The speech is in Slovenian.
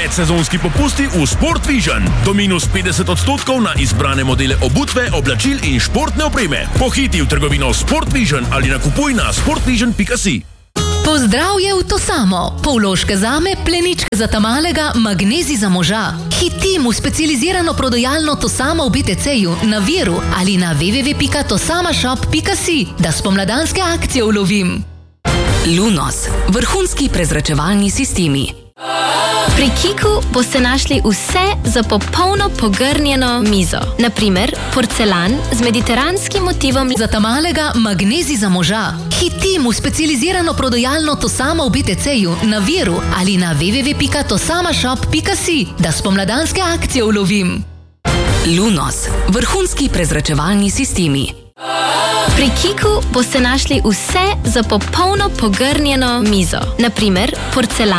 Predsezonski popusti v Sport Vision. Do minus 50% na izbrane modele obutve, oblačil in športne opreme. Pohiti v trgovino Sport Vision ali nakupuj na sportvision.si. Pozdravje v to samo. Povložke zame, pleničke za tamalega, magnezij za moža. Hitim v specializirano prodajalno to samo v BTC-ju, na Viru ali na www.tosamashop.si, da spomladanske akcije ulovim. Lunos, vrhunski prezračevalni sistemi. Pri Kiku boste našli vse za popolno pogrnjeno mizo. Naprimer, porcelan z mediteranskim motivom za tamalega, magnezij za moža. Hitim v specializirano prodajalno to samo v BTC-ju, na Viru ali na www.tosamashop.si, da spomladanske akcije ulovim. Lunos, vrhunski prezračevalni sistemi. Pri Kiku boste našli vse za popolno pogrnjeno mizo. Naprimer, porcelan